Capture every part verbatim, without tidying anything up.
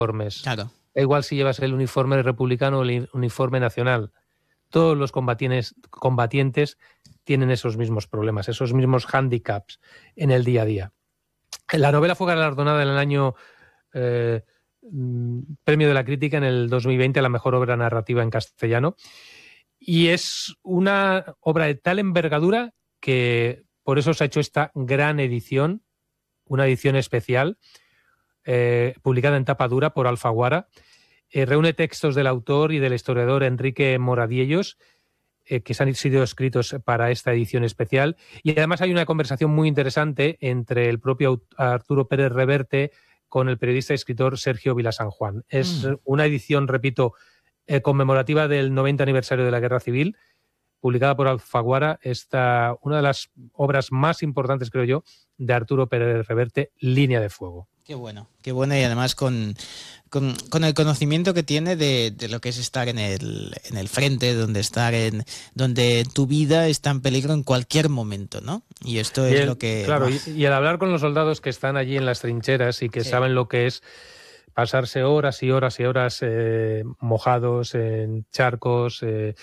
uniformes. Claro. Da igual si llevas el uniforme republicano o el uniforme nacional. Todos los combatientes, combatientes tienen esos mismos problemas, esos mismos hándicaps en el día a día. La novela fue galardonada en el año eh, Premio de la Crítica en el dos mil veinte a la mejor obra narrativa en castellano. Y es una obra de tal envergadura que por eso se ha hecho esta gran edición, una edición especial, eh, publicada en tapa dura por Alfaguara. Eh, reúne textos del autor y del historiador Enrique Moradiellos, eh, que se han sido escritos para esta edición especial. Y además hay una conversación muy interesante entre el propio Arturo Pérez Reverte con el periodista y escritor Sergio Vilasan Juan. Es mm. una edición, repito, eh, conmemorativa del noventa aniversario de la Guerra Civil, publicada por Alfaguara, esta, una de las obras más importantes, creo yo, de Arturo Pérez Reverte, Línea de Fuego. Qué bueno, qué bueno, y además con, con, con el conocimiento que tiene de, de lo que es estar en el, en el frente, donde estar en, donde tu vida está en peligro en cualquier momento, ¿no? Y esto es y el, lo que... Claro, y, y al hablar con los soldados que están allí en las trincheras y que sí. saben lo que es pasarse horas y horas y horas eh, mojados en charcos, eh,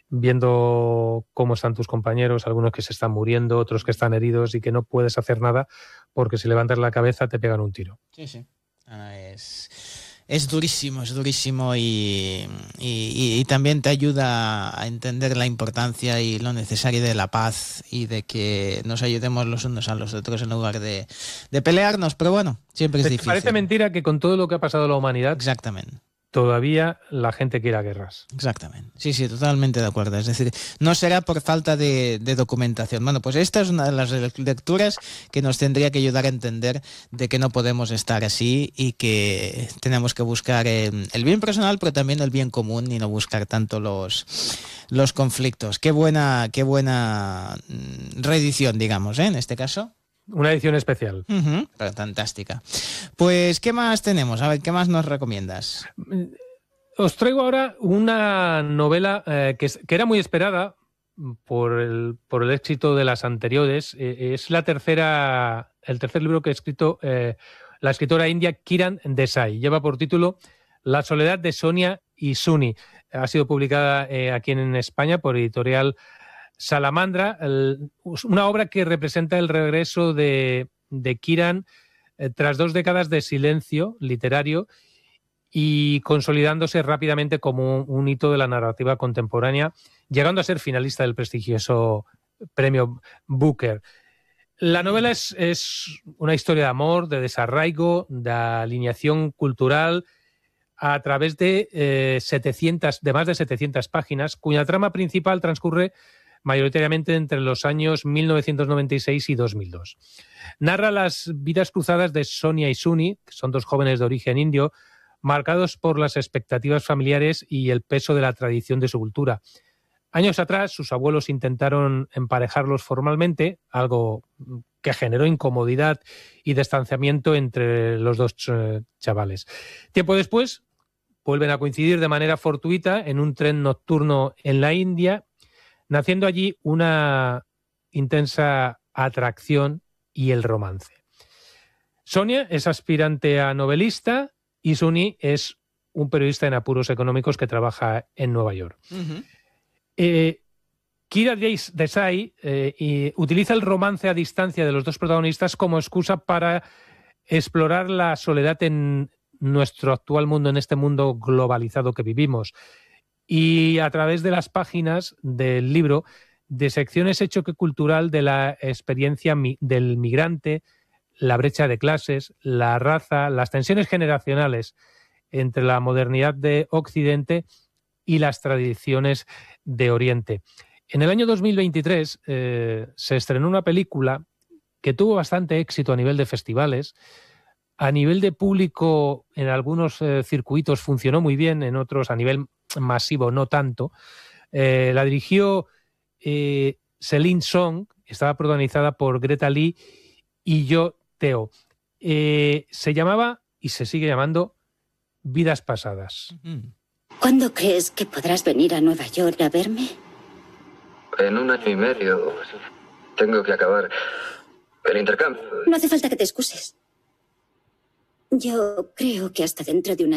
viendo cómo están tus compañeros, algunos que se están muriendo, otros que están heridos y que no puedes hacer nada porque si levantas la cabeza te pegan un tiro. Sí, sí. Ah, es, es durísimo, es durísimo y, y, y también te ayuda a entender la importancia y lo necesario de la paz y de que nos ayudemos los unos a los otros en lugar de, de pelearnos, pero bueno, siempre es ¿Te difícil. Parece mentira que con todo lo que ha pasado a la humanidad... Exactamente. Todavía la gente quiere guerras. Exactamente. Sí, sí, totalmente de acuerdo. Es decir, no será por falta de, de documentación. Bueno, pues esta es una de las lecturas que nos tendría que ayudar a entender de que no podemos estar así y que tenemos que buscar eh, el bien personal, pero también el bien común y no buscar tanto los, los conflictos. Qué buena, qué buena reedición, digamos, ¿eh? En este caso. Una edición especial. Uh-huh, pero fantástica. Pues, ¿qué más tenemos? A ver, ¿qué más nos recomiendas? Os traigo ahora una novela eh, que, que era muy esperada por el, por el éxito de las anteriores. Eh, es la tercera, el tercer libro que ha escrito eh, la escritora india Kiran Desai. Lleva por título La soledad de Sonia y Suni. Ha sido publicada eh, aquí en España por editorial Salamandra, el, una obra que representa el regreso de, de Kiran eh, tras dos décadas de silencio literario y consolidándose rápidamente como un, un hito de la narrativa contemporánea, llegando a ser finalista del prestigioso premio Booker. La novela es, es una historia de amor, de desarraigo, de alineación cultural a través de, eh, setecientas, de más de setecientas páginas, cuya trama principal transcurre mayoritariamente entre los años mil novecientos noventa y seis y dos mil dos. Narra las vidas cruzadas de Sonia y Suni, que son dos jóvenes de origen indio, marcados por las expectativas familiares y el peso de la tradición de su cultura. Años atrás, sus abuelos intentaron emparejarlos formalmente, algo que generó incomodidad y distanciamiento entre los dos eh, chavales. Tiempo después, vuelven a coincidir de manera fortuita en un tren nocturno en la India, naciendo allí una intensa atracción y el romance. Sonia es aspirante a novelista y Suni es un periodista en apuros económicos que trabaja en Nueva York. Uh-huh. eh, Kira Desai eh, y utiliza el romance a distancia de los dos protagonistas como excusa para explorar la soledad en nuestro actual mundo, en este mundo globalizado que vivimos. Y a través de las páginas del libro, de secciones hecho choque cultural de la experiencia mi- del migrante, la brecha de clases, la raza, las tensiones generacionales entre la modernidad de Occidente y las tradiciones de Oriente. En el año dos mil veintitrés eh, se estrenó una película que tuvo bastante éxito a nivel de festivales. A nivel de público, en algunos eh, circuitos funcionó muy bien, en otros a nivel masivo no tanto. Eh, la dirigió eh, Celine Song, estaba protagonizada por Greta Lee y Yo Teo. Eh, se llamaba, y se sigue llamando, Vidas Pasadas. ¿Cuándo crees que podrás venir a Nueva York a verme? En un año y medio. Tengo que acabar el intercambio. No hace falta que te excuses. Yo creo que hasta dentro de un año